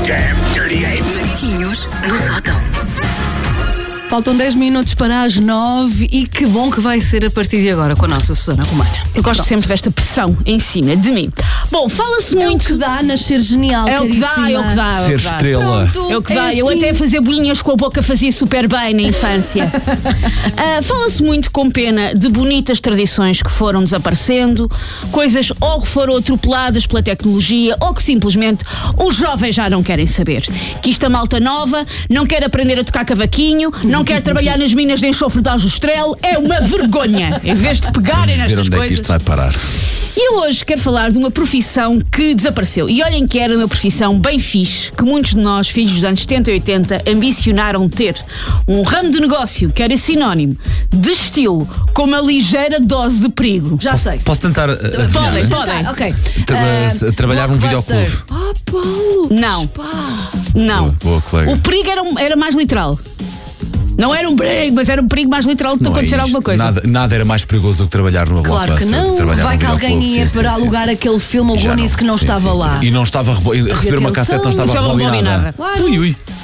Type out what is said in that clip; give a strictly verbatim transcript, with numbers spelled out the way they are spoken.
damn dirty ape! Macaquinhos no sótão. Faltam dez minutos para as nove e que bom que vai ser a partir de agora com a nossa Susana Romana. Eu gosto Pronto. sempre desta pressão em cima de mim. Bom, fala-se É muito. o que dá nascer genial, É o que dá, é o que dá. É o Ser que dá. estrela. Pronto, É o que é dá. Eu assim. até fazer bolinhas com a boca fazia super bem na infância. Ah, fala-se muito, com pena, de bonitas tradições que foram desaparecendo, coisas ou que foram atropeladas pela tecnologia ou que simplesmente os jovens já não querem saber. Que isto a malta nova não quer aprender a tocar cavaquinho, não quer trabalhar nas minas de enxofre de aljustrel. É uma vergonha. Em vez de pegarem Ver nestas onde é que coisas. isto vai parar. E eu hoje quero falar de uma profissão que desapareceu. E olhem que era uma profissão bem fixe, que muitos de nós, filhos dos anos setenta e oitenta, ambicionaram ter. Um ramo de negócio que era sinónimo de estilo, com uma ligeira dose de perigo. Já sei. Posso tentar uh, adivinhar? Podem, né? podem. Ok. Tra- Ah, trabalhar num Blockbuster. videoclube. Ah, Paulo. Não. Pá. Não. Boa, boa, colega. O perigo era, um- era mais literal. Não era um perigo, mas era um perigo mais literal de te Não é acontecer isto. alguma coisa. Nada, nada era mais perigoso do que trabalhar numa Claro que blockbuster, não. trabalhar Vai num que alguém videoclube. ia Sim, para sim, alugar sim. aquele filme, o Já Goonies, que não sim, estava sim. lá. E não estava rebo- receber uma atenção, cassete, não estava não estava rebobinada. rebobinada. Claro. Ui, ui.